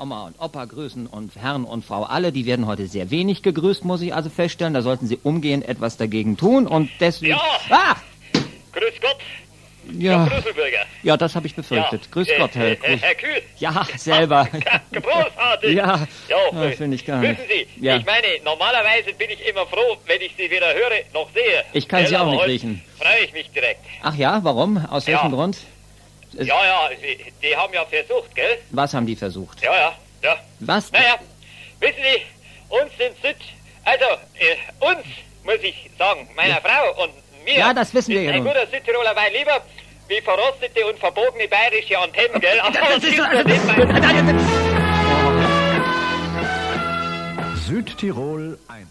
Oma und Opa grüßen und Herrn und Frau alle. Die werden heute sehr wenig gegrüßt, muss ich also feststellen. Da sollten Sie umgehend etwas dagegen tun und deswegen... Ja! Ah! Grüß Gott, Ja, Herr Brüsselbürger. ja, das habe ich befürchtet. Grüß Gott, Herr Kruse. Herr Kühl. Ja, selber. Großartig. Ja, Ja, finde ich gar nicht. Wissen Sie, Ja. ich meine, normalerweise bin ich immer froh, wenn ich Sie wieder höre, noch sehe. Ich kann Sie auch Aber nicht heute riechen. freue ich mich direkt. Ach ja, warum? Aus welchem Ja. Grund? Ja, die haben ja versucht, gell? Was haben die versucht? Ja. Was? Naja, wissen Sie, uns in uns, muss ich sagen, meiner Frau und mir... Ja, das wissen wir ist ja ein nun. guter Südtiroler Wein lieber wie verrostete und verbogene bayerische Antennen, gell? Aber Das ist nur den Wein. Südtirol 1